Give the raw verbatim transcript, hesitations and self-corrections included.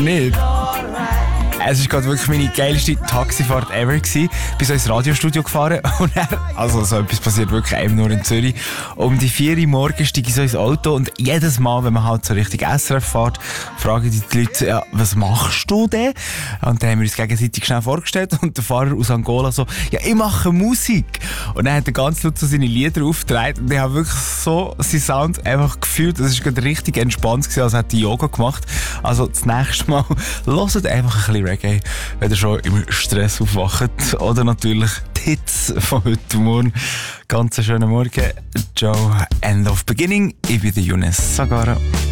nicht? Es war gerade wirklich meine geilste Taxifahrt ever gewesen. Bin so ins Radiostudio gefahren und er, also so etwas passiert wirklich einem nur in Zürich. Um die vier Uhr morgens steige ich so ins Auto und jedes Mal, wenn man halt so Richtung S R F fährt, fragen die Leute, ja, was machst du denn? Und dann haben wir uns gegenseitig schnell vorgestellt und der Fahrer aus Angola so, ja, ich mache Musik. Und dann hat er ganz laut so seine Lieder aufgetragen und ich habe wirklich so seinen Sound einfach gefühlt. Das war gerade richtig entspannt gewesen, als hätte ich Yoga gemacht. Also das nächste Mal hört einfach ein bisschen Reggae, wenn ihr schon im Stress aufwacht. Oder natürlich die Hits von heute Morgen. Ganz einen schönen Morgen. Ciao, End of Beginning. Ich bin der Younes Sagara.